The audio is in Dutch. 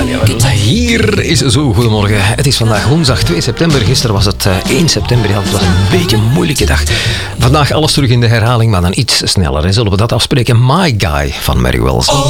Hier is zo, goedemorgen. Het is vandaag woensdag 2 september. Gisteren was het 1 september. Ja, het was een beetje een moeilijke dag. Vandaag alles terug in de herhaling, maar dan iets sneller. En zullen we dat afspreken? My Guy van Mary Wells.